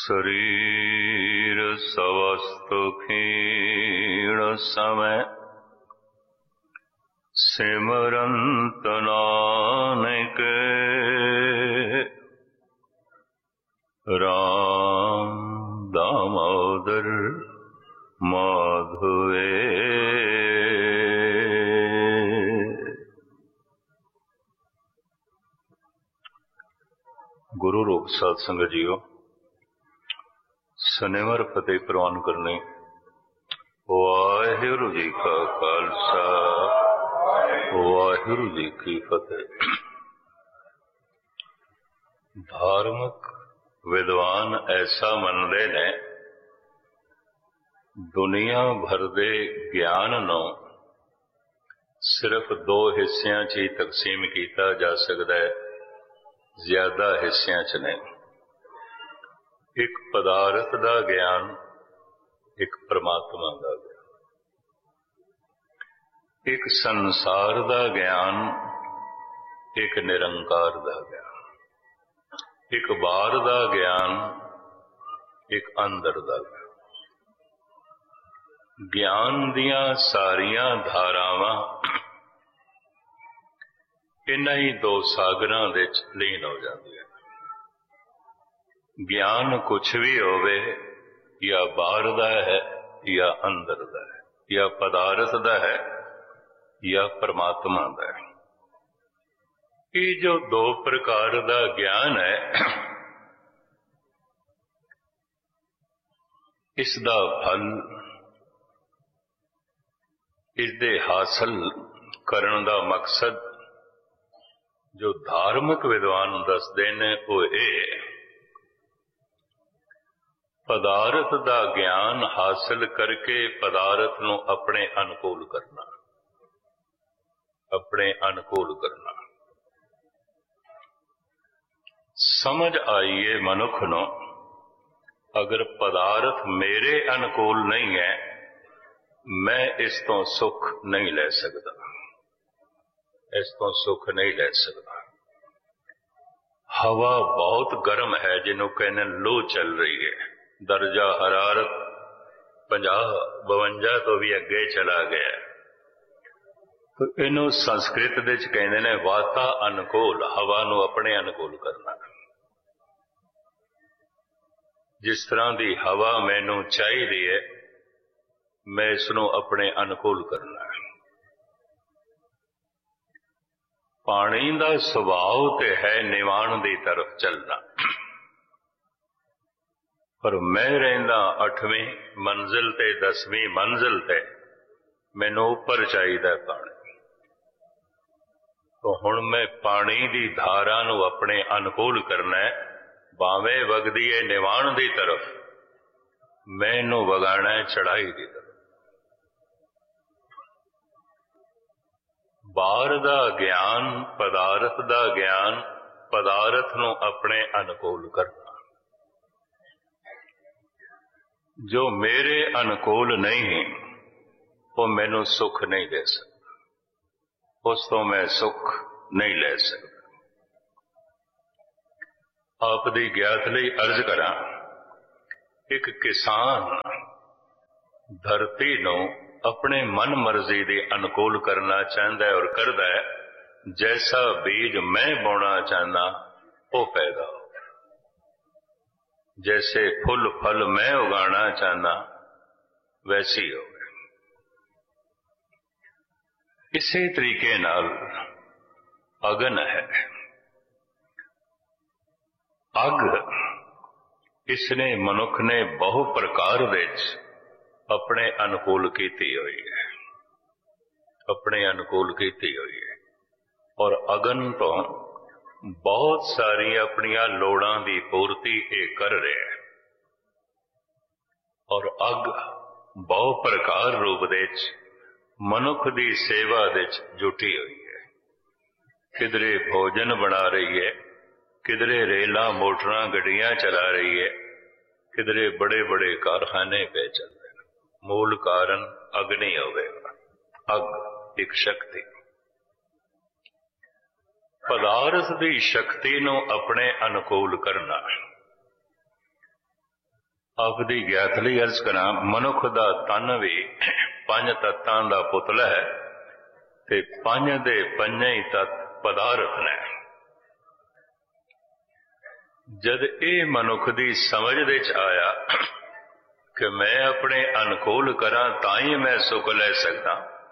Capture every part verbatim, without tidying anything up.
शरीर सवस्तु क्षीण समय सिमरंत नानक राम दामोदर माधवे। गुरु रूप साध संगत जीओ, शनिवार फतेह प्रवान करने। वाहिगुरु जी का खालसा, वाहिगुरु जी की फतेह। धार्मिक विद्वान ऐसा मनते ने दुनिया भर दे ज्ञान नूं सिर्फ दो हिस्सियां च ही तकसीम किया जा सकता है, ज्यादा हिस्सियां च नहीं। एक पदार्थ का ज्ञान, एक परमात्मा का ज्ञान, एक संसार का ज्ञान, एक निरंकार का ज्ञान, एक बाहर का ज्ञान, एक अंदर का ज्ञान। ज्ञान दियां सारियां धारावां इन्हां ही दो सागरां दे विच लीन हो जांदियां। ज्ञान कुछ भी होवे, या बाहर दा है या अंदर दा है, या पदार्थ दा है या परमात्मा दा है। ये जो दो प्रकार दा ज्ञान है, इसदा फल, इसदे हासिल करन दा मकसद जो धार्मिक विद्वान दसदे ने वो ये पदार्थ दा ज्ञान हासिल करके पदार्थ नूं अपने अनुकूल करना, अपने अनुकूल करना। समझ आइए मनुख नूं, अगर पदार्थ मेरे अनुकूल नहीं है, मैं इस तो सुख नहीं ले सकता, इस तो सुख नहीं ले सकता। हवा बहुत गर्म है, जिन्हों कहने लू चल रही है, दर्जा हरारत पचास बवंजा तो भी अगे चला गया, तो इनू संस्कृत दे च कहते ने वाता अनुकूल, हवा नू अपने अनुकूल करना। जिस तरह की हवा मैनू चाहिए है, मैं इसनू अपने अनुकूल करना है। पानी का सुभाव तो है निवाण की तरफ चलना, पर मैं रहिंदा अठवीं मंजिल ते दसवीं मंजिल ते, मैनू उपर चाहिए पानी। तो हुण मैं पानी की धारा नू अपने अनुकूल करना है। भावें वगदी है निवाण की तरफ, मैनू वगाना है चढ़ाई की तरफ। बाहर दा ज्ञान, पदार्थ दा ज्ञान, पदार्थ नूं अपने अनुकूल करना। जो मेरे अनुकूल नहीं, वो मैनू सुख नहीं दे सकता, उस तो मैं सुख नहीं ले सकता। आप दी ज्ञात लई अर्ज करा, एक किसान धरती नूं अपने मन मर्जी के अनुकूल करना चाहता है और करता है। जैसा बीज मैं बोना चाहना वो पैदा हो, जैसे फुल फल मैं उगाना चाहना वैसी हो। इसी तरीके नाल अगन है, अग इसने मनुख ने बहु प्रकार विच अपने अनुकूल की हुई है, अपने अनुकूल की हुई है। और अगन तो बहुत सारी अपनिया लोड़ां की पूर्ति ये कर रहे हैं। और अग बहु प्रकार रूप दे मनुख की सेवा दे जुटी हुई है। किधरे भोजन बना रही है, किधरे रेला मोटरां गड्डियां चला रही है, किधरे बड़े बड़े कारखाने पे चल रहे हैं। मूल कारण अग्नि होवेगा। अग एक शक्ति, पदार्थ की शक्ति नूं अपने अनुकूल करना। आपदी ज्ञात लई अर्ज करा, मनुख दा तन भी पंज तत्तां दा पुतला है ते पंज दे पंजे ही तत्त पदार्थ ने। जद ये मनुख दी समझ दे च आया कि मैं अपने अनुकूल करा तां ही मैं सुख ले सकदा,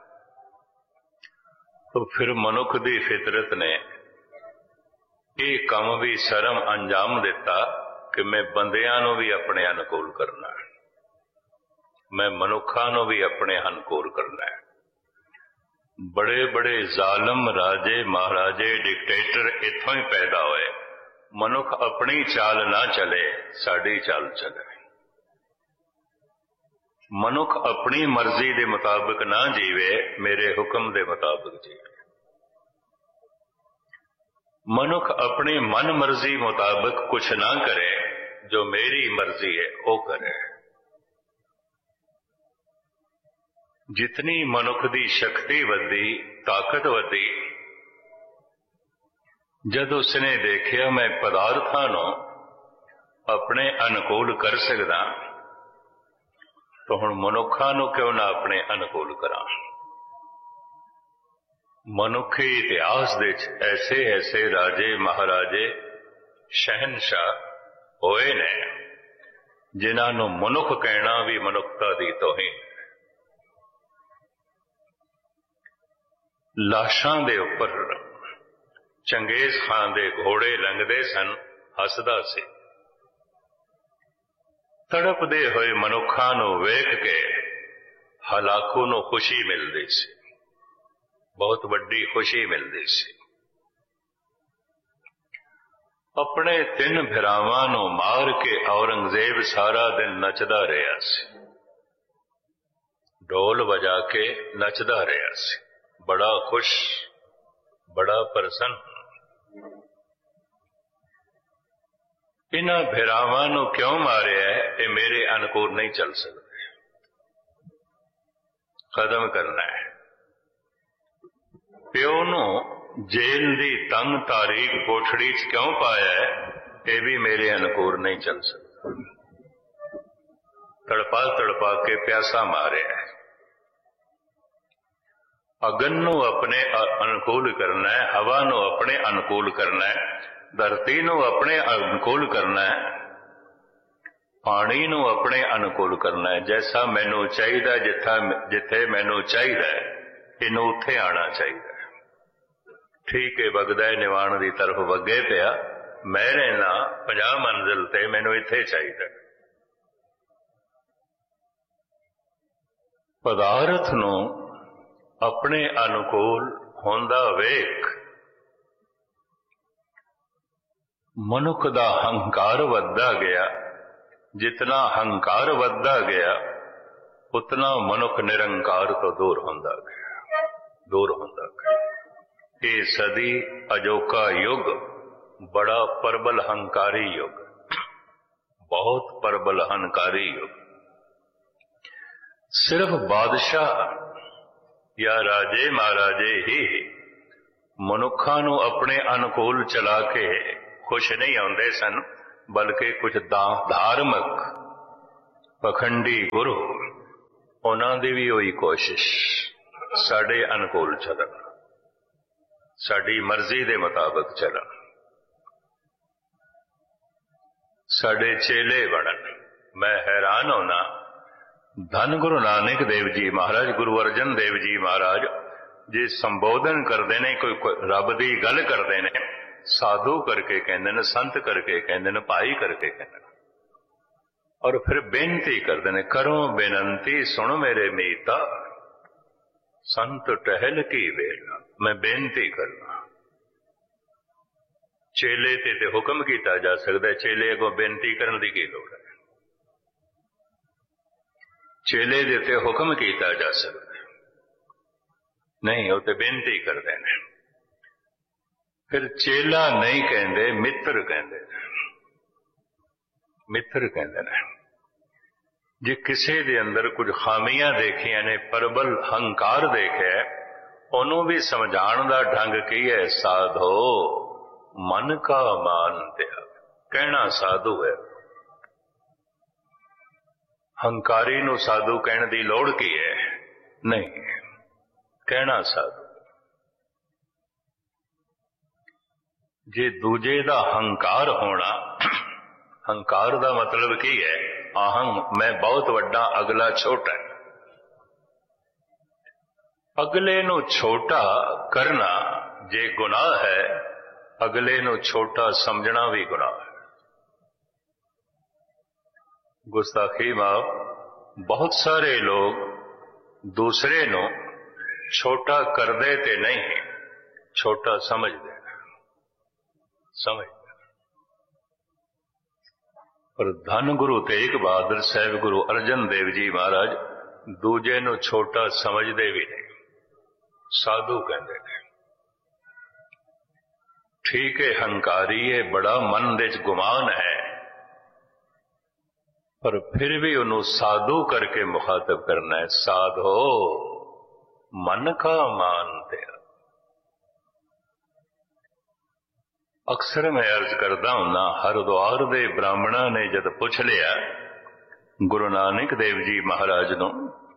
तो फिर मनुख दी फितरत ने ये काम भी शर्म अंजाम दिता कि मैं बंदियां नूं भी अपने अनुकूल करना है, मैं मनुखां नूं भी अपने अनुकूल करना है। बड़े बड़े जालम राजे महाराजे डिक्टेटर इत्थों ही पैदा होए। मनुख अपनी चाल ना चले, साड़ी चाल चले। मनुख अपनी मर्जी के मुताबिक ना जीवे, मेरे हुक्म के मुताबिक जीवे। मनुख अपनी मन मर्जी मुताबिक कुछ ना करे, जो मेरी मर्जी है वो करे। जितनी मनुख की शक्ति वधी, ताकत वधी, जद उसने देखिया मैं पदार्थां नूं अपने अनुकूल कर सकदा, तो हुण मनुखां नूं क्यों ना अपने अनुकूल करा। मनुखी इतिहास दे ऐसे ऐसे राजे महाराजे शहनशाह होए ने जिन्हां नूं मनुख कहना भी मनुखता दी तौहीन। लाशां दे उपर चंगेज खान दे घोड़े लंघदे सन, हसदा सी। तड़पदे होए मनुखां नूं वेख के हलाकू नूं खुशी मिलदी सी, बहुत वड्डी खुशी मिलदी सी। अपने तीन भिरावां नूं मार के औरंगजेब सारा दिन नचदा रहा सी, ढोल बजा के नचदा रहा सी, बड़ा खुश, बड़ा प्रसन्न। इन्हां भिरावां नूं क्यों मारिया है, ये मेरे अनुकूल नहीं चल सकते, खत्म करना है। प्यो नूं जेल दी तंग तारीख कोठड़ी च क्यों पाया है, ये भी मेरे अनुकूल नहीं चल सकता। तड़पा तड़पा के प्यासा मारिया है। अगन नूं अपने अनुकूल करना है, हवा नूं अपने अनुकूल करना है, धरती नूं अपने अनुकूल करना है, पानी नूं अपने अनुकूल करना है। जैसा मैनू चाहिए, जिथा जिथे मैनू चाहिए, इनू उत्थे आना चाहिए। ठीक है, वगदा निवाण की तरफ वगे पिया, मैं रहना पचास मंजिल ते, मैनू इत्थे चाहिए। पदार्थ नूं अपने अनुकूल होंदा वेख मनुख दा हंकार वधदा गया। जितना हंकार वधदा गया, उतना मनुख निरंकार तो दूर होंदा गया, दूर होंदा गया। ये सदी अजोका युग बड़ा प्रबल हंकारी युग, बहुत प्रबल हंकारी युग। सिर्फ बादशाह या राजे महाराजे ही मनुखा नूं अपने अनुकूल चला के खुश नहीं आउंदे सन, बल्कि कुछ धार्मिक पखंडी गुरु उन्हां दी भी होई कोशिश साडे अनुकूल चलन, साडी मर्जी दे मुताबिक चलन, साडे चेले बनन। मैं हैरान होना, धन गुरु नानक देव जी महाराज, गुरु अर्जन देव जी महाराज जे संबोधन करते ने, कोई रब की गल करते ने, साधु करके कहते हैं, संत करके कहते हैं, भाई करके कहते हैं, और फिर बेनती करते हैं, करो बेनती सुन मेरे मीता, संत टहल की वेला। मैं बेनती करना। चेले ते ते हुक्म किया जा सकता है, चेले को बेनती करने की की लोड़ है? चेले दे ते हुक्म किया जा सकता है नहीं, वो तो बेनती करते हैं। फिर चेला नहीं कहते, मित्र कहते, मित्र कहते हैं। जे किसी दे अंदर कुछ खामियां देखिया ने, प्रबल हंकार देखे, उन्होंने भी समझाण दा ढंग की है, साधो मन का मान त्याग। कहना साधु है, हंकारी नूं साधु कहण दी लोड़ की है? नहीं, कहना साधु। जे दूजे दा हंकार होना, हंकार दा मतलब की है? आहंग, मैं बहुत वड्डा, अगला छोटा है। अगले नूं छोटा करना जे गुनाह है, अगले नूं छोटा समझना भी गुनाह है। गुस्ताखी माफ, बहुत सारे लोग दूसरे नूं छोटा करदे ते नहीं, छोटा समझदे समझदे। पर धन गुरु तेग बहादुर साहब, गुरु अर्जन देव जी महाराज दूजे नूं छोटा समझदे भी नहीं, साधु कहते हैं। ठीक है, हंकारी है, बड़ा मन दे च गुमान है, पर फिर भी उन्होंने साधु करके मुखातब करना है। साधो मन का मान तेरा। अक्सर मैं अर्ज करता हूं, हरिद्वार दे ब्राह्मणा ने जद पुछ लिया गुरु नानक देव जी महाराज नूं,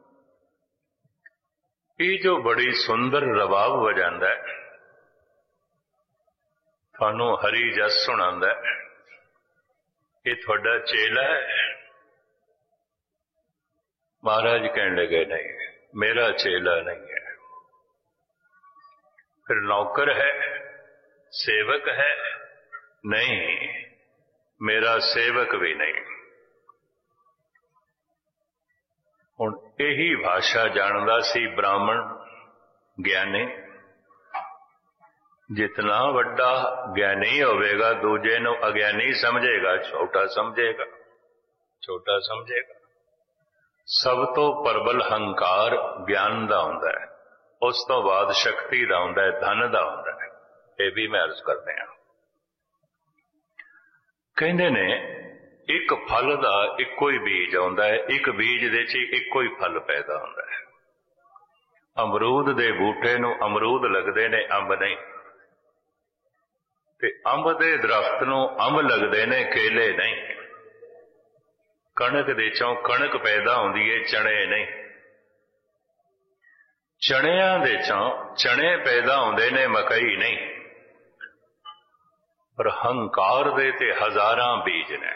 ये जो बड़ी सुंदर रबाब वजांदा है, थानू हरी जस सुणांदा है, ये थोड़ा चेला है? महाराज कहने लगे नहीं, मेरा चेला नहीं है। फिर नौकर है, सेवक है? नहीं, मेरा सेवक भी नहीं। हुण यही भाषा जानदा सी ब्राह्मण ज्ञानी। जितना वड्डा ज्ञानी होवेगा, दूजे नूं अज्ञानी समझेगा, छोटा समझेगा, छोटा समझेगा। सब तो प्रबल हंकार ज्ञान दा हुंदा है, उस तो बाद शक्ति दा हुंदा है, धन दा हुंदा है। ये भी मैं अर्ज करदे हां। कहंदे ने एक फल दा इक्को ही बीज आउंदा है, एक बीज दे च इक्को ही फल पैदा हुंदा है। अमरूद दे बूटे नूं अमरूद लगदे ने, अंब नहीं। ते अंब दे दरख्त नूं अंब लगदे ने, केले नहीं। कणक दे चों कणक पैदा हुंदी है, चने नहीं। चणियां दे चों चने पैदा हुंदे ने, मकई नहीं। पर हंकार दे ते हजारां बीज ने,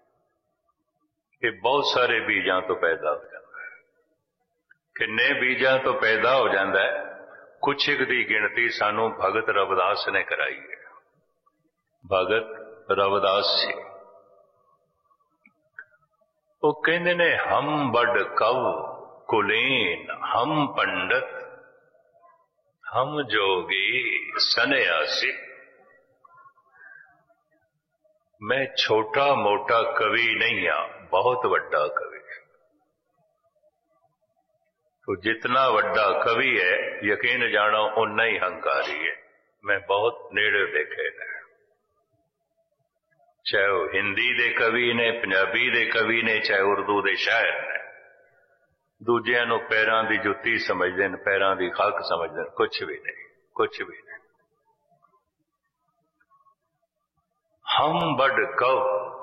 ये बहुत सारे बीजां तो पैदा हो जाता है। किन्ने बीजां तो पैदा हो जाता है? कुछ एक दी गिनती सानू भगत रविदास ने कराई है। भगत रविदास जी वो कहते ने, हम बड़ कव कुलीन, हम पंडित, हम जोगी सन्यासी। मैं छोटा मोटा कवि नहीं हाँ, बहुत वड्डा कवि। तो जितना वड्डा कवि है, यकीन जानो उन्ना ही हंकारी है। मैं बहुत नेड़े देखे ने, चाहे वो हिंदी दे कवि ने, पंजाबी दे कवि ने, चाहे उर्दू दे शायर ने। दूजियां नूं पैरां दी जुत्ती समझदे ने, पैरां दी खाक समझदे ने, कुछ भी नहीं, कुछ भी नहीं। हम बड़ कव,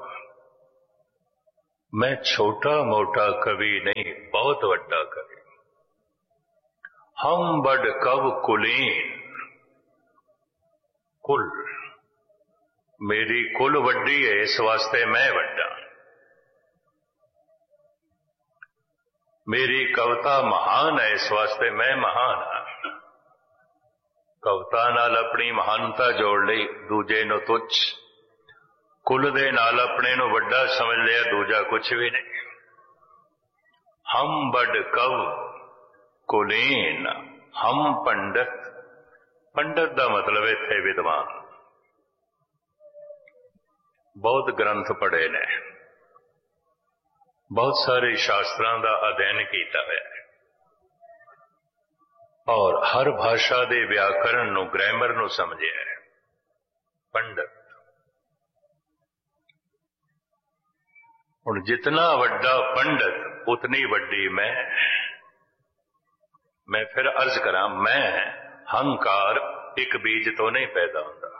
मैं छोटा मोटा कवि नहीं, बहुत वड्डा कवि। हम बड़ कव कुलीन, कुल मेरी कुल वड्डी है, इस वास्ते मैं वड्डा। मेरी कविता महान है, इस वास्ते मैं महान हाँ। कविता नाल अपनी महानता जोड़ ली, दूजे नूं तुच्छ। कुल दे नाल अपने नूं वड्डा समझ लिया, दूजा कुछ भी नहीं। हम बड़ कव कुलीन, हम पंडित। पंडित दा मतलब इत्थे विद्वान। बहुत ग्रंथ पढ़े ने, बहुत सारे शास्त्रां दा अध्ययन किया है, और हर भाषा दे व्याकरण नूं, ग्रामर नूं समझे है। पंडित। हुण जितना वड्डा पंडित उतनी वड्डी मैं। मैं फिर अर्ज करा, मैं हंकार एक बीज तो नहीं पैदा होता,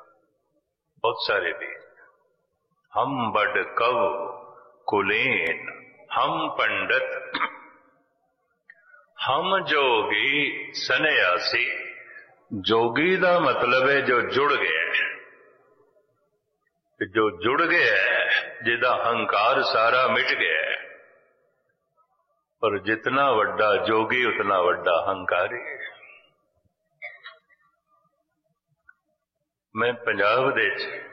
बहुत सारे बीज। हम बड़ कव कुलीन, हम पंडित हम जोगी सन्यासी। जोगी का मतलब है जो जुड़ गया, जो जुड़ गया जिदा हंकार सारा मिट गया। पर जितना वड्डा जोगी उतना वड्डा हंकारी है। मैं पंजाब दे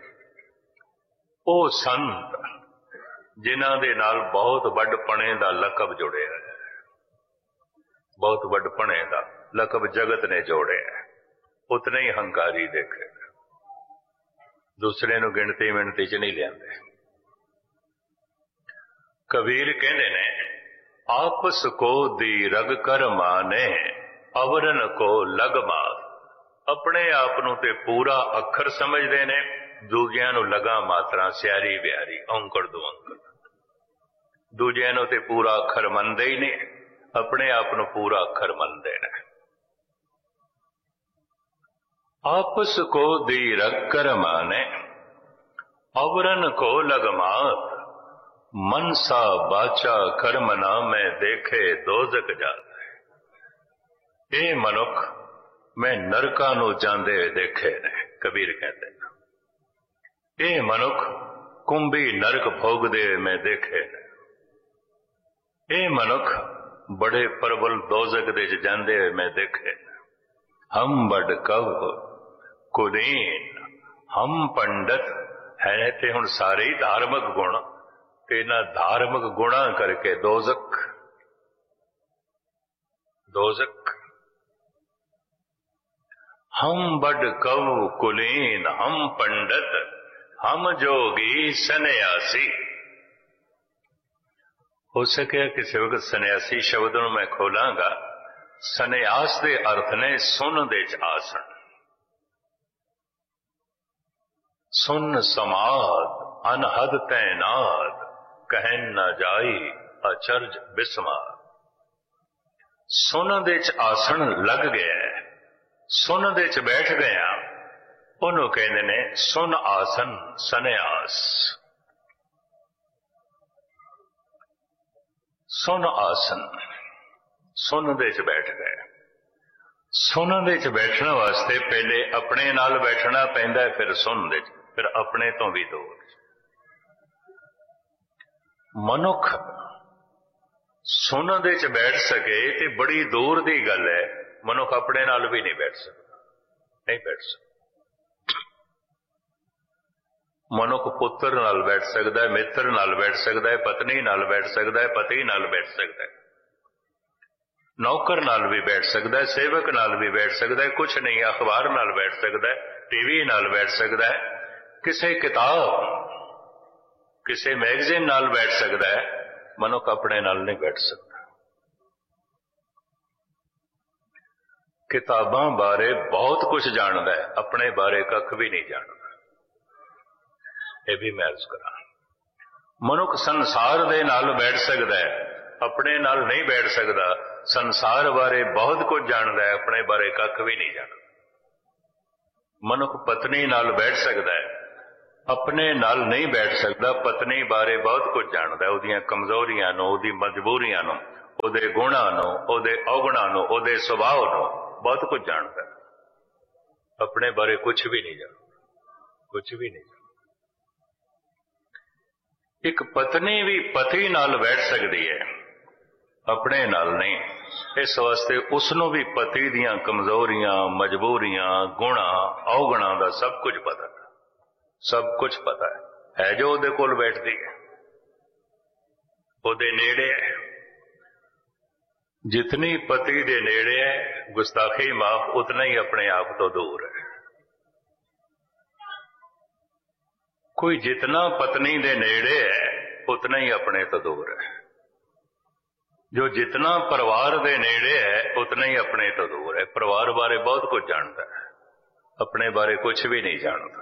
ਉਹ संत जिन्हां दे नाल बहुत वड्डपणे दा लकब जुड़िया है, बहुत वड्डपणे दा लकब जगत ने जोड़िया, उतने ही हंकारी देखे, दूसरे नूं गिणती मिणती च नहीं लियाते। कबीर कहते ने आपस को दी रग कर माने अवरन को लग मार। अपने आप नूं ते पूरा अखर समझते ने, दूजियां नूं लगा मात्रा सियारी बिहारी औंकड़ दो अंकड़। दूजियां नूं ते पूरा अखर मनदे ही नहीं, अपने आप नूं पूरा अखर मनदे ने। आपस को दी रग कर माने अवरन को लग मात। मनसा बाचा कर्म ना मैं देखे दोजक जाता। ए मनुख मैं नरका नूं जांदे देखे ने। कबीर कहते हैं ए मनुख कुंभी नरक भोगदे मैं देखे ने। ए मनुख बड़े प्रबल दोजक दे जांदे मैं देखे ने। हम बड़ कव कुलीन हम पंडित है ते हुण सारे ही धार्मिक गुण ते इन्हां धार्मिक गुणा करके दोजक दोजक। हम बड़ कव कुलीन हम पंडित हम जोगी सन्यासी। हो सके किसी वक्त सन्यासी शब्द नूं मैं खोलांगा। सन्यास दे अर्थ ने सुन दे च आसन। सुन समाद अनहद तैनाद कहन न जाई अचरज बिस्मार। सुन दे च आसन लग गया, सुन दे च बैठ गया, ਉਹਨੂੰ ਕਹਿੰਦੇ ਨੇ ਸੁਨ ਆਸਨ ਸੰਨਿਆਸ। ਸੁਨ ਆਸਨ ਸੁਨ ਦੇ ਚ ਬੈਠ ਗਏ। ਸੁਨ ਦੇ ਚ ਬੈਠਣ ਵਾਸਤੇ ਪਹਿਲੇ ਆਪਣੇ ਨਾਲ ਬੈਠਣਾ ਪੈਂਦਾ, ਫਿਰ ਸੁਨ ਦੇ ਚ, ਫਿਰ ਆਪਣੇ ਤੋਂ ਵੀ ਦੂਰ। ਮਨੁੱਖ ਸੁਨ ਦੇ ਚ ਬੈਠ ਸਕੇ ਤੇ ਬੜੀ ਦੂਰ ਦੀ ਗੱਲ ਹੈ। ਮਨੁੱਖ ਆਪਣੇ ਨਾਲ ਵੀ ਨਹੀਂ ਬੈਠ ਸਕਦਾ, ਨਹੀਂ ਬੈਠ ਸਕਦਾ। ਮਨੁੱਖ ਪੁੱਤਰ ਨਾਲ ਬੈਠ ਸਕਦਾ ਹੈ, ਮਿੱਤਰ ਨਾਲ ਬੈਠ ਸਕਦਾ ਹੈ, ਪਤਨੀ ਨਾਲ ਬੈਠ ਸਕਦਾ ਹੈ, ਪਤੀ ਨਾਲ ਬੈਠ ਸਕਦਾ ਹੈ, ਨੌਕਰ ਨਾਲ ਵੀ ਬੈਠ ਸਕਦਾ ਹੈ, ਸੇਵਕ ਨਾਲ ਵੀ ਬੈਠ ਸਕਦਾ ਹੈ, ਕੁਛ ਨਹੀਂ ਅਖਬਾਰ ਨਾਲ ਬੈਠ ਸਕਦਾ ਹੈ, ਟੀਵੀ ਨਾਲ ਬੈਠ ਸਕਦਾ ਹੈ, ਕਿਸੇ ਕਿਤਾਬ ਕਿਸੇ ਮੈਗਜ਼ੀਨ ਨਾਲ ਬੈਠ ਸਕਦਾ ਹੈ। ਮਨੁੱਖ ਆਪਣੇ ਨਾਲ ਨਹੀਂ ਬੈਠ ਸਕਦਾ। ਕਿਤਾਬਾਂ ਬਾਰੇ ਬਹੁਤ ਕੁਝ ਜਾਣਦਾ ਹੈ, ਆਪਣੇ ਬਾਰੇ ਕੱਖ ਵੀ ਨਹੀਂ ਜਾਣਦਾ। ਇਹ ਵੀ ਮੈਂ ਅਰਜ਼ ਕਰਾਂ। ਮਨੁੱਖ ਸੰਸਾਰ ਦੇ ਨਾਲ ਬੈਠ ਸਕਦਾ ਹੈ, ਆਪਣੇ ਨਾਲ ਨਹੀਂ ਬੈਠ ਸਕਦਾ। ਸੰਸਾਰ ਬਾਰੇ ਬਹੁਤ ਕੁਝ ਜਾਣਦਾ ਹੈ, ਆਪਣੇ ਬਾਰੇ ਕੱਖ ਵੀ ਨਹੀਂ ਜਾਣਦਾ। ਮਨੁੱਖ ਪਤਨੀ ਨਾਲ ਬੈਠ ਸਕਦਾ ਹੈ, ਆਪਣੇ ਨਾਲ ਨਹੀਂ ਬੈਠ ਸਕਦਾ। ਪਤਨੀ ਬਾਰੇ ਬਹੁਤ ਕੁਝ ਜਾਣਦਾ, ਉਹਦੀਆਂ ਕਮਜ਼ੋਰੀਆਂ ਨੂੰ, ਉਹਦੀ ਮਜਬੂਰੀਆਂ ਨੂੰ, ਉਹਦੇ ਗੁਣਾਂ ਨੂੰ, ਉਹਦੇ ਔਗੁਣਾਂ ਨੂੰ, ਉਹਦੇ ਸੁਭਾਅ ਨੂੰ ਬਹੁਤ ਕੁਝ ਜਾਣਦਾ। ਆਪਣੇ ਬਾਰੇ ਕੁਝ ਵੀ ਨਹੀਂ ਜਾਣਦਾ, ਕੁਝ ਵੀ ਨਹੀਂ। ਇੱਕ ਪਤਨੀ ਵੀ ਪਤੀ ਨਾਲ ਬੈਠ ਸਕਦੀ ਹੈ, ਆਪਣੇ ਨਾਲ ਨਹੀਂ। ਇਸ ਵਾਸਤੇ ਉਸ ਨੂੰ ਵੀ ਪਤੀ ਦੀਆਂ ਕਮਜ਼ੋਰੀਆਂ, ਮਜਬੂਰੀਆਂ, ਗੁਣਾਂ, ਔਗੁਣਾਂ ਦਾ ਸਭ ਕੁਝ ਪਤਾ, ਸਭ ਕੁਝ ਪਤਾ ਹੈ। ਜੋ ਉਹਦੇ ਕੋਲ ਬੈਠਦੀ ਹੈ, ਉਹਦੇ ਨੇੜੇ ਹੈ। ਜਿਤਨੀ ਪਤੀ ਦੇ ਨੇੜੇ ਹੈ ਗੁਸਤਾਖੀ ਮਾਫ, ਉਤਨਾ ਹੀ ਆਪਣੇ ਆਪ ਤੋਂ ਦੂਰ ਹੈ। कोई जितना पत्नी दे नेड़े है उतना ही अपने तो दूर है। जो जितना परिवार दे नेड़े है उतना ही अपने तो दूर है। परिवार बारे बहुत कुछ जानता है, अपने बारे कुछ भी नहीं जानता।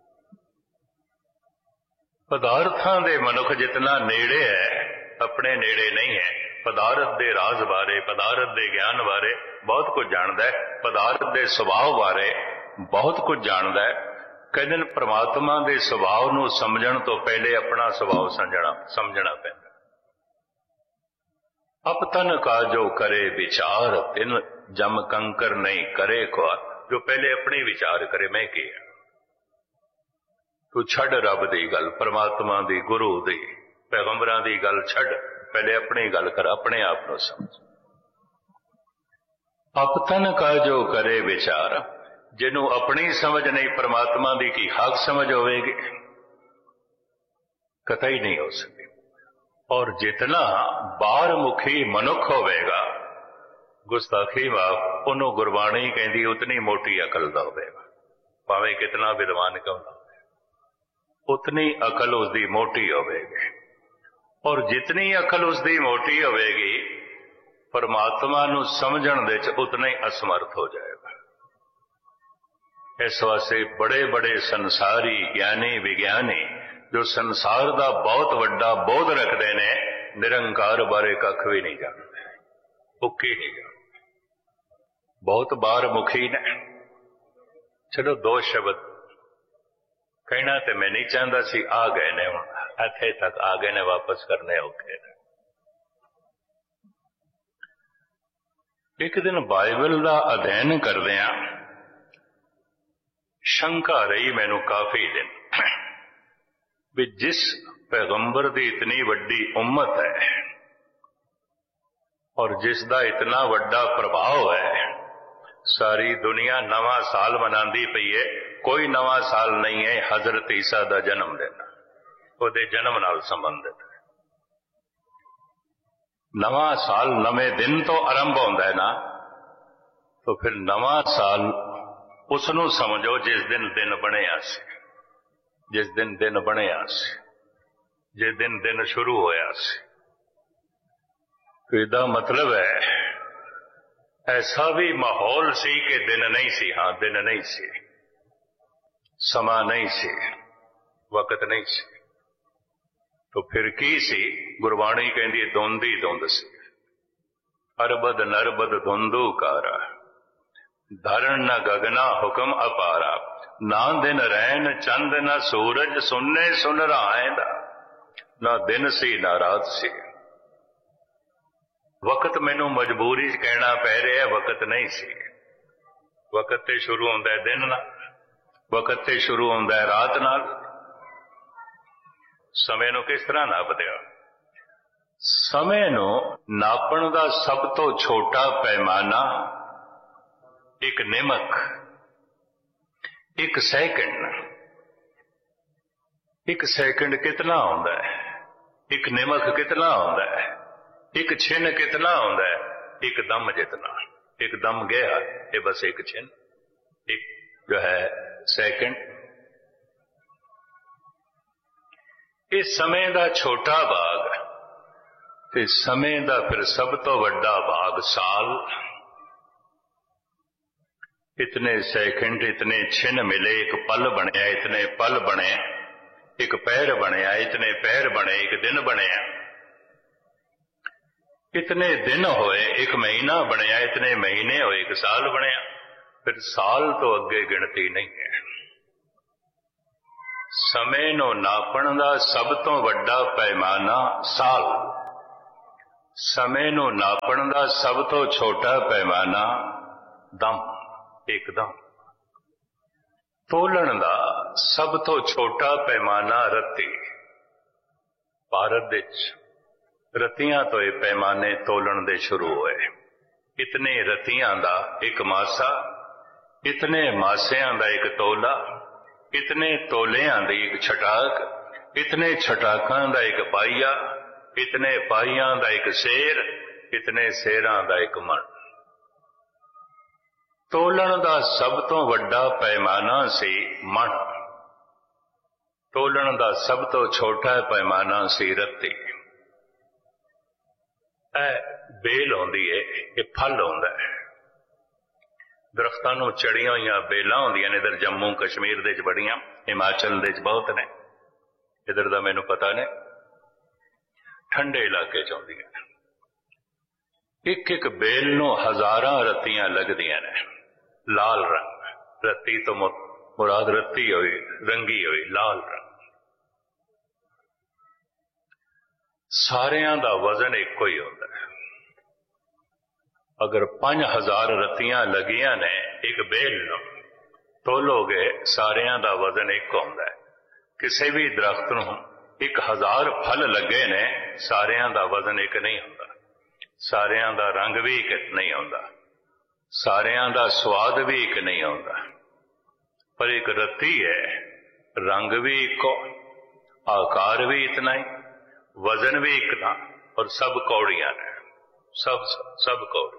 पदार्थां दे मनुख जितना नेड़े है अपने नेड़े नहीं है। पदार्थ दे राज बारे, पदार्थ दे ज्ञान बारे बहुत कुछ जानता है, पदार्थ दे सुभाव बारे बहुत कुछ जानता है। कहते हैं परमात्मा के सुभाव नूं समझण तो पहले अपना सुभाव समझना समझना पैंदा। अपतन का जो करे विचार, तिन जम कंकर नहीं करे ख्वार। जो पहले अपने विचार करे मैं की है, तू छड़ रब दी गल, परमात्मा दी, गुरु दी, पैगंबरां दी गल छड़, पहले अपनी गल कर, अपने आप को समझ। अपतन का जो करे विचार, जिन्हों अपनी समझ नहीं परमात्मा दी की हक समझ होवेगी, कतई नहीं हो सकती। और जितना बाहर मुखी मनुख होवेगा, गुस्ताखी माफ, उन्होंने गुरबाणी कहती उतनी मोटी अकल का होवेगा। भावें कितना विद्वान क्यों ना होवे, उतनी अकल उसकी मोटी होवेगी। और जितनी अकल उसकी मोटी होवेगी, परमात्मा नूं समझण दे च उतना ही असमर्थ हो जाएगा। इस वास्ते बड़े बड़े संसारी ज्ञानी विज्ञानी जो संसार का बहुत वड्डा बोध रखते ने, निरंकार बारे कख भी नहीं जानते, उकी नहीं जानते, बहुत बार मुखी ने। चलो दो शब्द कहना तो मैं नहीं चाहता सी, आ गए ने हुण इत्थे तक आ गए ने, वापस करने औखे ने। एक दिन बाइबल का अध्ययन करदियां शंका रही मैनू काफी दिन भी जिस पैगंबर की इतनी वड्डी उम्मत है और जिसका इतना वड्डा प्रभाव है, सारी दुनिया नवा साल मनाती पई है, कोई नवा साल नहीं है हजरत ईसा का जन्म दिन, उहदे जन्म नाल संबंधित है। नवा साल नवे दिन तो आरंभ होंदा है ना, तो फिर नवा साल उसनू समझो जिस दिन दिन बनिया सी, जिस दिन दिन बनिया सी, जिस दिन दिन शुरू होया सी। तो इसदा मतलब है ऐसा भी माहौल सी कि दिन नहीं सी, हाँ दिन नहीं सी, समा नहीं सी, वक्त नहीं सी। तो फिर की सी? गुरबाणी कहती धुंध ही धुंध सी। अरबद नरबद धुंधू कारा, धरण न गगना हुक्म अपारा, ना दिन रैन चंद न सूरज, सुनने सुन रहा ना दिन सी ना रात सी। वक्त मैनू मजबूरी च कहना पै रहा, वक्त नहीं सी। वक्त ते शुरू होंदा है दिन नाल, वक्त ते शुरू होंदा है रात नाल। समय नू किस तरह नापदे हो? समय नू नापण दा सब तो छोटा पैमाना एक निमक, एक सैकंड। एक सैकंड कितना होंदा है? एक निमक कितना होंदा है? एक छिन कितना होंदा है? एक दम जितना। एक दम गया, ये बस एक छिन, एक जो है सैकंड। इस समय का छोटा भाग ते समय का फिर सब तो वड्डा भाग साल। इतने सैकंड, इतने छिन मिले, एक पल बनया, इतने पल बने, एक पैर बनया, इतने पैर बने, एक दिन बनया, इतने दिन होए, एक महीना बनया, इतने महीने होए, एक साल बनया। फिर साल तो अगे गिनती नहीं है। समय नू नापण दा सब तो वड्डा पैमाना साल, समय नू नापण दा सब तो छोटा पैमाना दम, एकदम। तोलन दा सब तो छोटा पैमाना रत्ती। भारत विच रत्तियां तो ये पैमाने तोलन दे शुरू होए। इतने रत्तियां दा एक मासा, इतने मासियां दा एक तोला, इतने तोलियां दी एक छटाक, इतने छटाकां दा एक पाइया, इतने पाइयां दा एक सेर, इतने सेरां दा एक मन। तोलन दा सब तो वड्डा पैमाना सी मन, तोलन दा सब तो छोटा पैमाना सी रत्ती। ए बेल होंदी है, ये फल होंदा है। दरख्तां नूं चढ़ियां होईयां बेलां होंदियां ने, इधर जम्मू कश्मीर दे च बड़ियां, हिमाचल दे च बहुत ने, इधर दा मैनूं पता ने, ठंडे इलाके च होंदियां ने। एक एक बेल नूं हजारां रत्तियां लगदियां ने, लाल रंग। रत्ती तो मुराद रत्ती होई, रंगी होई, लाल रंग। सारियां दा वजन इक्को ही होंदा है। अगर पांच हजार रत्तियां लगियां ने एक बेल नूं तोलोगे सारियां दा वजन एक होंदा है। किसी भी दरख्त नूं एक हजार फल लगे ने सारियां दा वजन एक नहीं होंदा, सारियां दा रंग भी एक नहीं होंदा, सारियां दा स्वाद भी एक नहीं होंदा। पर एक रत्ती है, रंग भी इको, आकार भी इतना ही, वजन भी इतना, और सब कौड़ियां ने, सब सब, सब कौड़ियां।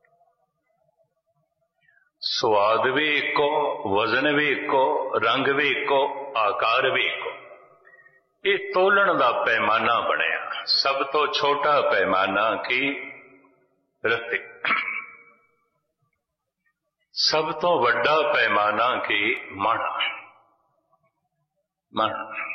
स्वाद भी इको, वजन भी इको, रंग भी इको, आकार भी इको। ये तोलन दा पैमाना बनिया। सब तो छोटा पैमाना की रत्ती, सब तो वड्डा पैमाना की मण। मण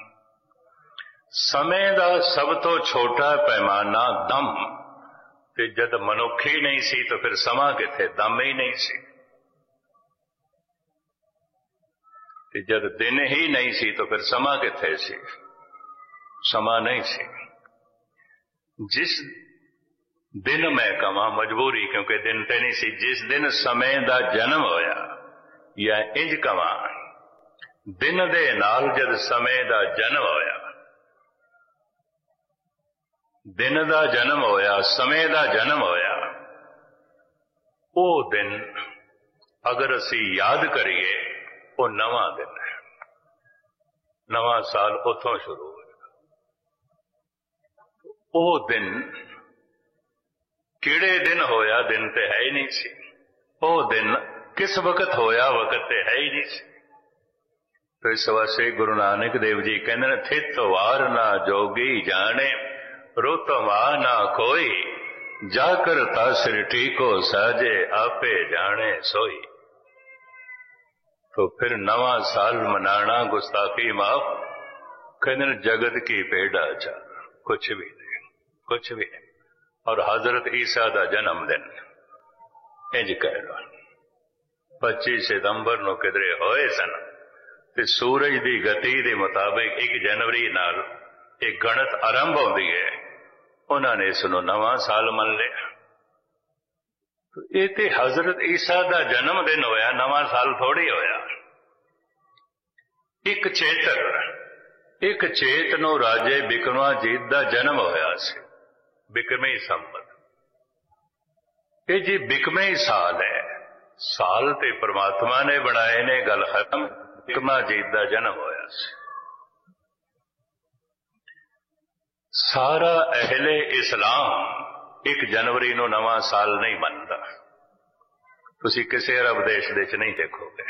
समय दा सब तो छोटा पैमाना दम। ते जद मनुख ही नहीं सी तो फिर समा किथे, दम ही नहीं सी। ते जद दिन ही नहीं सी तो फिर समा किथे सी, समा नहीं सी। जिस दिन मैं कमा मजबूरी, क्योंकि दिन ते नहीं सी, जिस दिन समय दा जन्म होया, या इंज कमा दिन दे नाल जद समय दा जन्म होया, दिन दा जन्म होया, समय दा जन्म होया, वो दिन अगर असी याद करिए वो नवा दिन है। नवा साल उथों शुरू हो। वो दिन किहड़े दिन होया, दिन ते है ही नहीं सी। वो दिन किस वक्त होया, वक्त ते है ही नहीं सी। तो इस वास्ते गुरु नानक देव जी कहते हैं, थित वार ना जोगी जाने, रुत मां ना कोई, जाकर तासरिटी को साजे, आपे जाने सोई। तो फिर नवा साल मनाना गुस्ताखी माफ, कहते जगत की पेड़ा चार, कुछ भी नहीं, कुछ भी नहीं। और हजरत ईसा का जन्मदिन इंज कह लो पच्चीस सितंबर नूं किधरे होए सन, ते सूरज की गति के मुताबिक एक जनवरी नाल एक गणत आरंभ होती है। उन्होंने इसनूं नवा साल मन लिया। तो ये ते हजरत ईसा का जन्मदिन होया, नवा साल थोड़ी होया। एक चेतर, एक चेत नूं राजे बिक्रमाजीत का जन्म होया सी, बिक्रमी संवत। ये जी बिकमे साल है, साल ते परमात्मा ने बनाए ने, गल खत्म। बिक्रमाजीत का जन्म होया सी। सारा अहले इस्लाम एक जनवरी नूं नवा साल नहीं मनता। तुसी किसी अरब देश दे च नहीं देखोगे।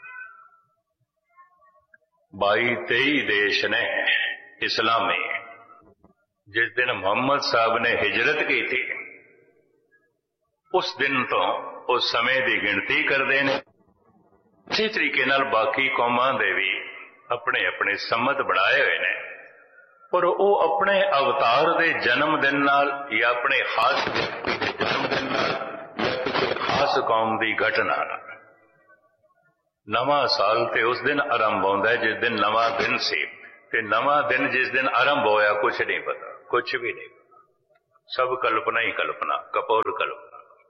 बाई तेई देश ने इस्लामी, जिस दिन मोहम्मद साहब ने हिजरत की थी, उस दिन तो उस समय की गिनती करते हैं। इसी तरीके नाल बाकी कौमां दे भी अपने अपने सम्मत बनाए हुए ने, पर वो अपने अवतार के जन्मदिन नाल या अपने खास जन्मदिन नाल या किसी खास कौम की घटना नाल नवा साल ते उस दिन आरंभ होता है जिस दिन नवा दिन सी। ते नवा दिन जिस दिन आरंभ होया कुछ नहीं पता, कुछ भी नहीं पता। सब कल्पना ही कल्पना, कपोल कल्पना।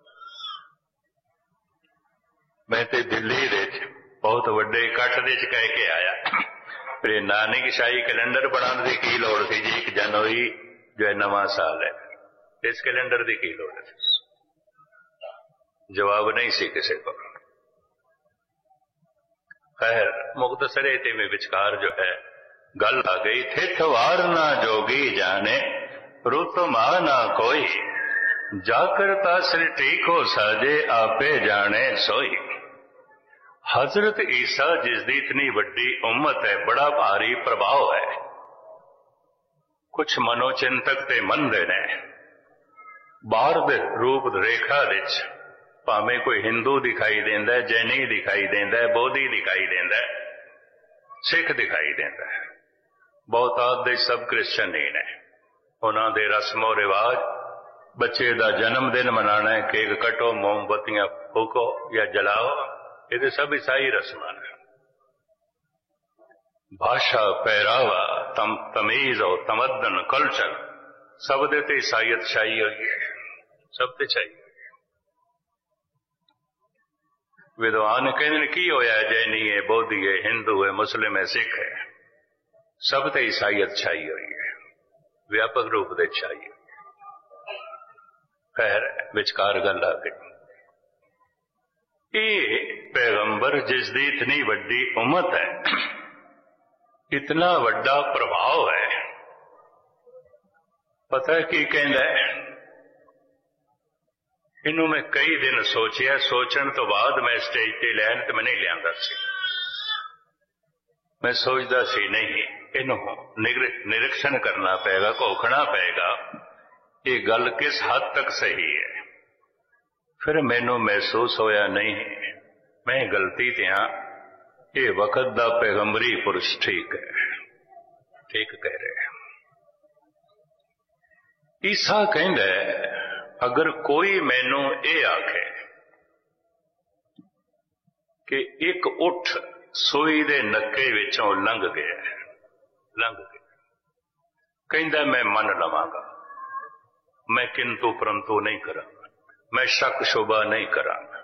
मैं ते दिल्ली दे बहुत वड्डे इकट्ठ दे च कह के आया, फिर नानक शाही कैलेंडर बनाने की की लोड़ थी जी। एक जनवरी जो है नवा साल है, इस कैलेंडर की की लोड़ थी? जवाब नहीं सी किसी को। खैर मुख्तसरे ते में विचकार जो है गल आ गई। थित वार ना जोगी जाने, रुत मां ना कोई, जाकर तासरिटी को साजे, आपे जाने सोई। हजरत ईसा जिसकी इतनी वड्डी उम्मत है, बड़ा भारी प्रभाव है। कुछ मनोचिंतक ते मनदे ने बाहर दे रूप रेखा विच भावें कोई हिंदू दिखाई देंदा है, जैनी दिखाई देंदा है, बोधी दिखाई देंदा है, सिख दिखाई देंदा है, बहुतात दे सब क्रिश्चन ही ने। उन्हां दे रस्मो रिवाज, बच्चे का जन्मदिन मनाना है, केक कटो, मोमबत्तियां फूको या जलाओ, ये सब ईसाई रस्मां ने। भाषा, पहरावा, तम तमीज और तमद्दन, कल्चर सब दे ते ईसाइयत छाई हुई है, सब ते छाई हुई है। विद्वान कहते हैं की होया, जैनी है, बोधी है, हिंदू है, मुस्लिम है, सिख है, सब ते ईसाईयत छाई हुई है, व्यापक रूप से छाई हुई। फिर विचकार गल आ गई, ये पैगंबर जिसदी इतनी वड्डी उम्मत है, इतना वड्डा प्रभाव है, पता है की कहंदा है? इनू मैं कई दिन सोचिया, सोचने तो बाद मैं स्टेज ते लैन ते मैं नहीं लियांदा सी। मैं सोचदा सी नहीं, इनू निरीक्षण करना पेगा, घोखना पेगा, ये गल किस हद तक सही है। फिर मैनू महसूस होया नहीं, मैं गलती ते हां, ये वक्त दा पैगंबरी पुरुष ठीक है, ठीक कह रहे हैं। ईसा कहंदा है, अगर कोई मैनू ये आखे कि एक उठ सूई दे नक्के विचों लंघ गया, लंघ गया, कहंदा मैं मन लवांगा, मैं किंतु परंतु नहीं करांगा, मैं शक शुबा नहीं करांगा,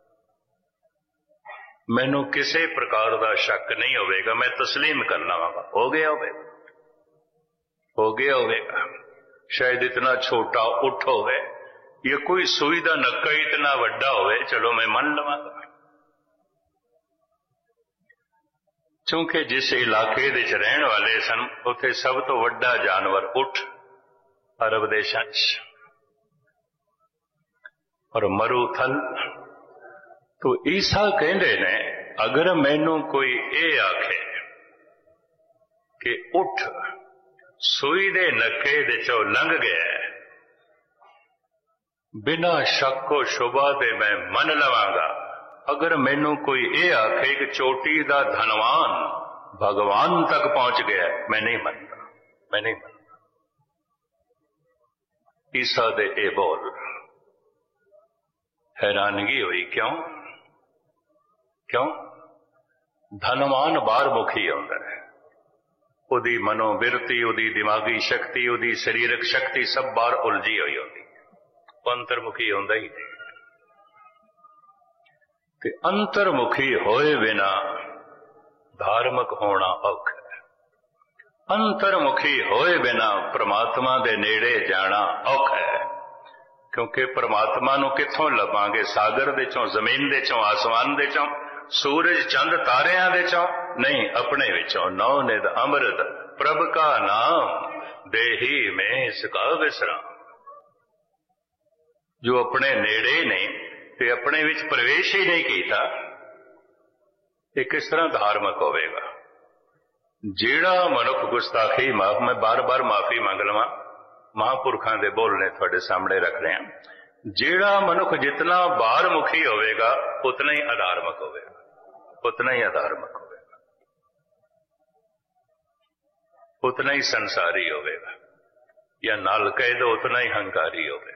मैनू किसी प्रकार का शक नहीं होगा, मैं तस्लीम कर लवांगा। हो गया होगा, हो गया होगा। शायद इतना छोटा उठ होवे, या कोई सूई दा नक्का इतना वड्डा होवे, चलो मैं मन लवांगा। क्योंकि जिस इलाके दे च रहने वाले सन, उत्थे सब तो वड्डा जानवर उठ अरब देशां च, और मरूथल। तो ईसा कहंदे ने, अगर मैनू कोई ये आखे कि उठ सूई दे नक्के दे चो लंघ गया, बिना शक्को शुबा दे मैं मन लवांगा। अगर मैनू कोई ये आखे कि चोटी दा धनवान भगवान तक पहुंच गया, मैं नहीं मनता, मैं नहीं मनता। ईसा दे ए बोल, हैरानगी हुई, क्यों क्यों? धनवान बाहर मुखी आउंदा है, उदी मनोबिरती, उदी दिमागी शक्ति, उदी शरीरक शक्ति सब बाहर उलझी हुई होती, अंतर्मुखी होंदा ही नहीं। ते अंतर्मुखी होए बिना धार्मिक होना औखा है, अंतर्मुखी होए बिना परमात्मा दे नेड़े जाना औखा है। क्योंकि परमात्मा नू कित्थों लभांगे? सागर दे चों, जमीन दे चों, आसमान दे चों, सूरज चंद तारियां दे चों नहीं, अपने विचों। नौ निध अमृत प्रभ का नाम, देही में इसका विश्राम। जो अपने नेड़े ने ते अपने विच प्रवेश ही नहीं कीता, ये किस तरह धार्मिक होवेगा? जेड़ा मनुख गुस्ताखी, माफ मैं बार बार माफी मांग लवां, महापुरखां दे बोलने थोड़े सामने रख रहे हैं। जेड़ा मनुख जितना बाहर मुखी होवेगा, उतना ही अधार्मिक होवेगा, उतना ही अधार्मिक होवेगा, उतना ही संसारी होवेगा, या नाल कह दो उतना ही हंकारी होवेगा।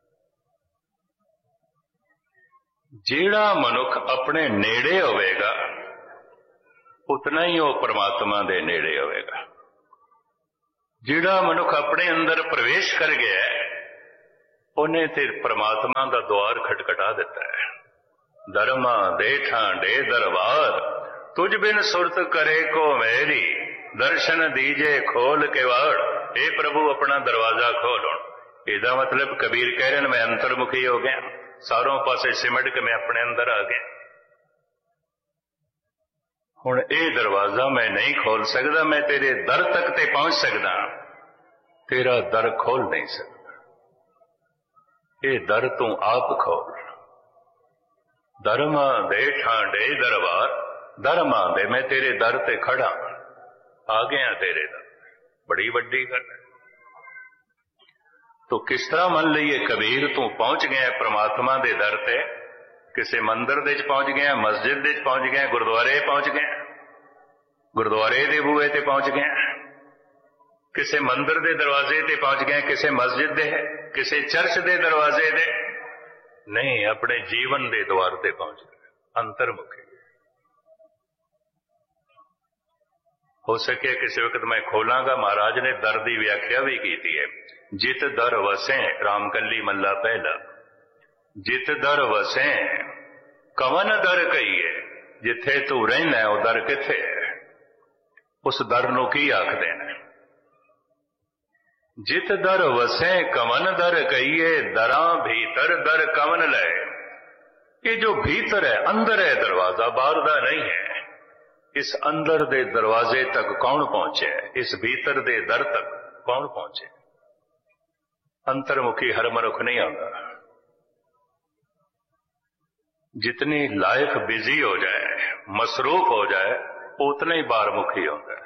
जेड़ा मनुख अपने नेड़े होवेगा, उतना ही वो परमात्मा दे नेड़े होवेगा। जेड़ा मनुख अपने अंदर प्रवेश कर गया, उन्हें ते परमात्मा का द्वार खटखटा देता है। धर्मा देठा डे दरबार, तुझ बिन सुरत करे को मेरी, दर्शन दीजे खोल के वाड़। हे प्रभु अपना दरवाजा खोलो। इसका मतलब कबीर कह रहे हैं, मैं अंतर्मुखी हो गया, सारों पासे सिमट के मैं अपने अंदर आ गया। हुण ये दरवाजा मैं नहीं खोल सकता, मैं तेरे दर तक ते पहुंच सकता, तेरा दर खोल नहीं सकता। ये दर तू आप खोल। धर्मा दे ठांडे दरबार, धर्मा दे मैं तेरे दर ते खड़ा, आ गया तेरे दर। बड़ी वड्डी गल है। तो किस तरह मन लीए कबीर तू पहुंच गया परमात्मा दे दर ते, किसी मंदिर दे पहुंच गया, मस्जिद दे पहुंच गया, गुरुद्वारे पहुंच गया, गुरुद्वारे दे बूहे ते पहुंच गया, किसी मंदिर दे दरवाजे ते पहुंच गया, किसी मस्जिद दे, किसी चर्च दे दरवाजे दे नहीं, अपने जीवन दे द्वार ते पहुंच गए, अंतर्मुखी। हो सके किसी वक्त मैं खोलांगा, महाराज ने दर की व्याख्या भी की है। जित दर वसें, रामकली मल्ला पहला, जित दर वसें कवन दर कहीए, जिथे तू रहना है वह दर किथे है, उस दर नूं की आखदे ने। जित दर वसे कवन दर कहीए, दरां भीतर दर कवन लए। ये जो भीतर है, अंदर है दरवाजा, बाहर दा नहीं है। इस अंदर दे दरवाजे तक कौन पहुंचे, इस भीतर दे दर तक कौन पहुंचे। अंतर्मुखी हर मनुख नहीं आता। जितनी लाइफ बिजी हो जाए, मसरूफ हो जाए, उतना ही बाहरमुखी होता है।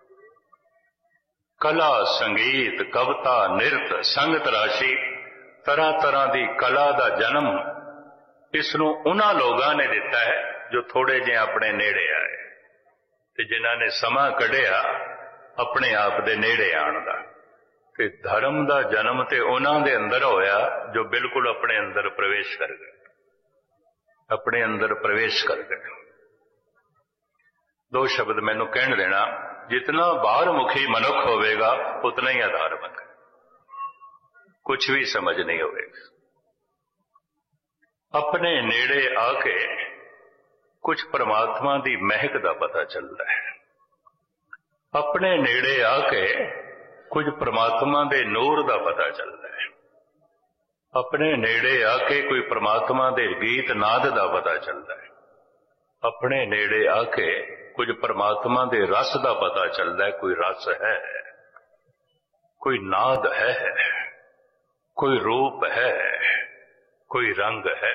कला, संगीत, कविता, नृत्य, संगत राशि, तरह तरह की कला का जन्म इसनूं उन्हां लोगां ने दिता है जो थोड़े जे अपने नेड़े आए ते जिन्हां ने समा कढ़िया अपने आप दे नेड़े आण दा। ते धर्म का जन्म ते उन्हां दे अंदर होया जो बिल्कुल अपने अंदर प्रवेश कर गए, अपने अंदर प्रवेश कर गए। दो शब्द मैनू कहण देना, जितना बाहरमुखी मनुख होवेगा उतना ही अधार्मिक, कुछ भी समझ नहीं होवेगा। अपने नेड़े आके कुछ परमात्मा की महक का पता चलता है। अपने नेड़े आके कुछ परमात्मा के नूर का पता चलता है। अपने नेड़े आके कोई परमात्मा के गीत नाद का पता चलता है। अपने नेड़े आके कुछ परमात्मा के रस का पता चलता है। कोई रस है, कोई नाद है, कोई रूप है, कोई रंग है।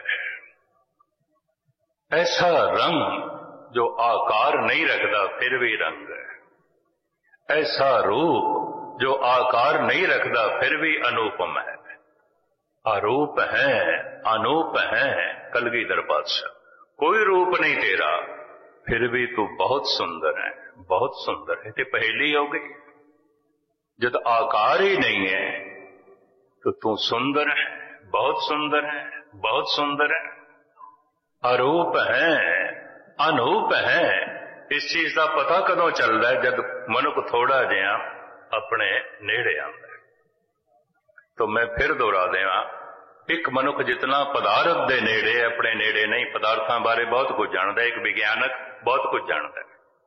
ऐसा रंग जो आकार नहीं रखता फिर भी रंग है। ऐसा रूप जो आकार नहीं रखता फिर भी अनुपम है। अरूप है, अनूप है, कलगीधर पातशाह। कोई रूप नहीं तेरा फिर भी तू बहुत सुंदर है, बहुत सुंदर है। ते पहेली हो गई। जब आकार ही नहीं है तो तू सुंदर है, बहुत सुंदर है, बहुत सुंदर है। अरूप है, अनूप है। इस चीज का पता कदों चलता है जब मनुख थोड़ा जिहा अपने नेड़े आता है। तो मैं फिर दोहरा देवां, एक मनुख जितना पदार्थ दे नेड़े, अपने नेड़े नहीं। पदार्थों बारे बहुत कुछ जानता है, एक विज्ञानक बहुत कुछ जानता है।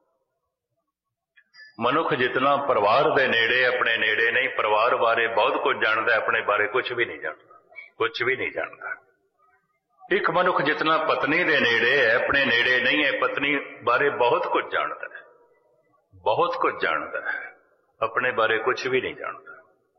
मनुख जितना परिवार दे नेड़े, अपने नेड़े नहीं। परिवार बारे बहुत कुछ जानता है, अपने बारे कुछ भी नहीं जानता, कुछ भी नहीं जानता। एक मनुख जितना पत्नी दे नेड़े है, अपने नेड़े नहीं है। पत्नी बारे बहुत कुछ जानता है, बहुत कुछ जानता है, अपने बारे कुछ भी नहीं जानता।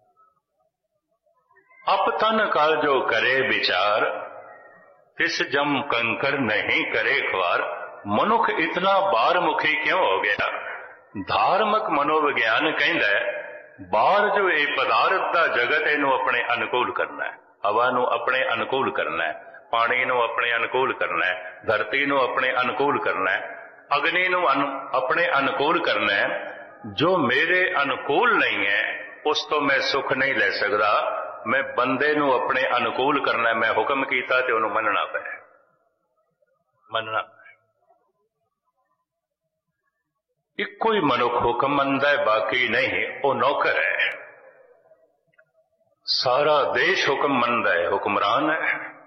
अप तन काल जो करे विचार, तिस जम कंकर नहीं करे ख्वार। मनुख इतना बाहरमुखी क्यों हो गया? धार्मिक मनोविज्ञान कहता है बाहर जो ये पदार्थ का जगत है इनू अपने अनुकूल करना है। हवा नू अपने अनुकूल करना है, पानी नू अपने अनुकूल करना है, धरती नू अपने अनुकूल करना है, अग्नि नू अनु, अपने अनुकूल करना है। जो मेरे अनुकूल नहीं है उस तो मैं सुख नहीं ले सकता। मैं बंदे नू अपने अनुकूल करना है। मैं हुक्म कीता ते उन्होंने मनना पे, मनना पे। इको ही मनुख हुक्म मनदा है, बाकी नहीं, वो नौकर है। सारा देश हुक्म मनदा है, हुक्मरान है।